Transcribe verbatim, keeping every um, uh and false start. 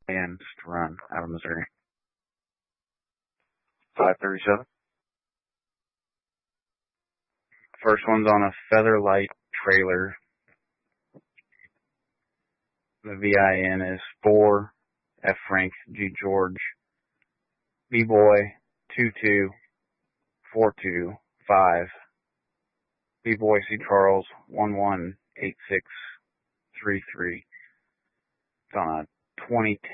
and to run out of Missouri. five thirty-seven. First one's on a Featherlight trailer. The V I N is four, F Frank, G George, B Boy, two two, four two, five, B Boy C Charles, one one, eight six, three three. It's on a twenty ten